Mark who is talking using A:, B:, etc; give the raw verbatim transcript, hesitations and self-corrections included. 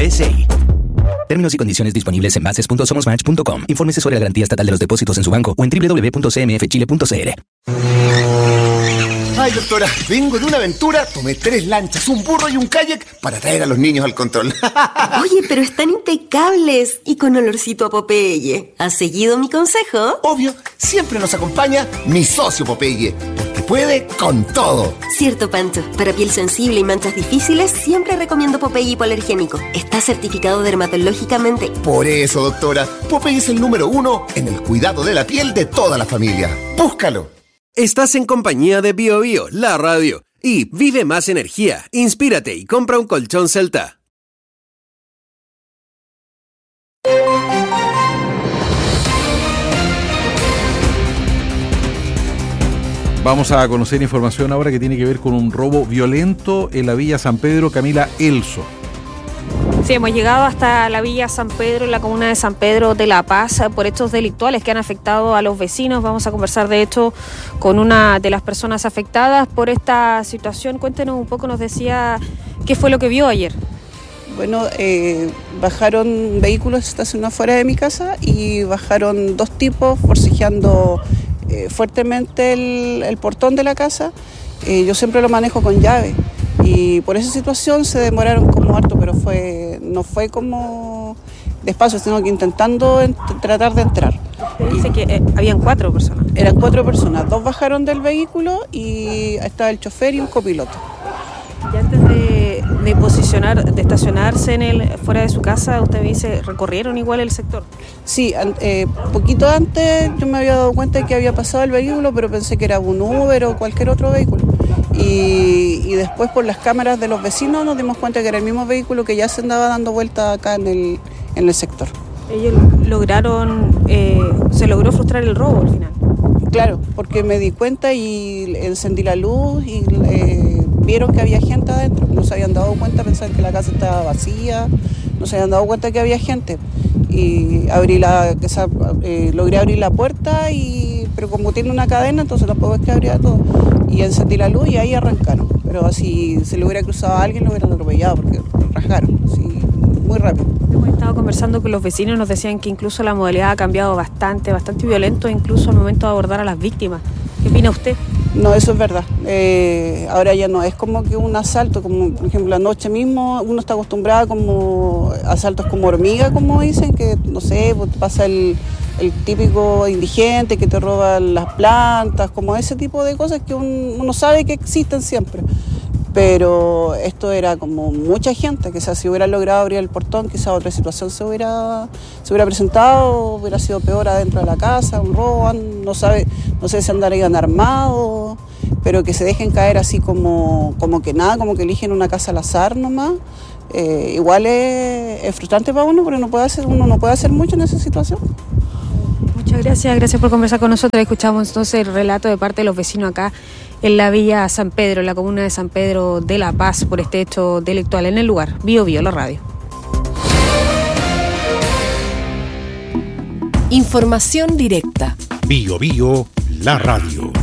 A: U S A. Términos y condiciones disponibles en bases punto somos match punto com. Infórmese sobre la garantía estatal de los depósitos en su banco o en doble u doble u doble u punto c m f chile punto c l.
B: Ay, doctora, vengo de una aventura, tomé tres lanchas, un burro y un kayak para traer a los niños al control.
C: Oye, pero están impecables y con olorcito a Popeye. ¿Has seguido mi consejo?
B: Obvio, siempre nos acompaña mi socio Popeye, porque puede con todo.
C: Cierto, Pancho. Para piel sensible y manchas difíciles, siempre recomiendo Popeye hipoalergénico. Está certificado dermatológicamente.
B: Por eso, doctora, Popeye es el número uno en el cuidado de la piel de toda la familia. ¡Búscalo!
D: Estás en compañía de Bio Bio, la radio. Y vive más energía, inspírate y compra un colchón Celta.
E: Vamos a conocer información ahora que tiene que ver con un robo violento en la Villa San Pedro. Camila Elso.
F: Sí, hemos llegado hasta la Villa San Pedro, en la comuna de San Pedro de La Paz, por hechos delictuales que han afectado a los vecinos. Vamos a conversar, de hecho, con una de las personas afectadas por esta situación. Cuéntenos un poco, nos decía, ¿qué fue lo que vio ayer?
G: Bueno, eh, bajaron vehículos estacionados fuera de mi casa y bajaron dos tipos forcejeando eh, fuertemente el, el portón de la casa. Eh, yo siempre lo manejo con llave. Y por esa situación se demoraron como harto, pero fue no fue como despacio, sino que intentando ent- tratar de entrar.
F: Usted dice que eh, habían cuatro personas.
G: Eran cuatro personas, dos bajaron del vehículo y estaba el chofer y un copiloto.
F: Y antes de, de posicionar, de estacionarse en el fuera de su casa, usted me dice, ¿recorrieron igual el sector?
G: Sí, eh, poquito antes yo me había dado cuenta de que había pasado el vehículo, pero pensé que era un Uber o cualquier otro vehículo. Y, y después por las cámaras de los vecinos nos dimos cuenta que era el mismo vehículo que ya se andaba dando vuelta acá en el, en el sector.
F: Ellos lograron, eh, se logró frustrar el robo al final.
G: Claro, porque me di cuenta y encendí la luz y eh, vieron que había gente adentro. No se habían dado cuenta, pensaban que la casa estaba vacía, no se habían dado cuenta que había gente. Y abrí la, esa, eh, logré abrir la puerta, y pero como tiene una cadena, entonces tampoco es que abría todo. Y encendí la luz y ahí arrancaron. Pero si se le hubiera cruzado a alguien, lo hubieran atropellado porque rasgaron, así, muy rápido.
F: Hemos estado conversando con los vecinos, nos decían que incluso la modalidad ha cambiado bastante, bastante violento, incluso al momento de abordar a las víctimas. ¿Qué opina usted?
G: No, eso es verdad. Eh, ahora ya no es como que un asalto, como por ejemplo anoche mismo uno está acostumbrado como asaltos como hormiga, como dicen, que no sé, pues pasa el, el típico indigente que te roba las plantas, como ese tipo de cosas que un, uno sabe que existen siempre. Pero esto era como mucha gente, que si hubiera logrado abrir el portón, quizás otra situación se hubiera, se hubiera presentado, hubiera sido peor adentro de la casa, un robo, no sabe, no sé si andarían armados, pero que se dejen caer así como, como que nada, como que eligen una casa al azar nomás. Eh, igual es, es frustrante para uno, porque no puede hacer, uno no puede hacer mucho en esa situación.
F: Muchas gracias, gracias por conversar con nosotros. Escuchamos entonces el relato de parte de los vecinos acá en la Villa San Pedro, en la comuna de San Pedro de La Paz, por este hecho delictual en el lugar. Bio Bio, la radio.
H: Información directa.
I: Bio Bio, la radio.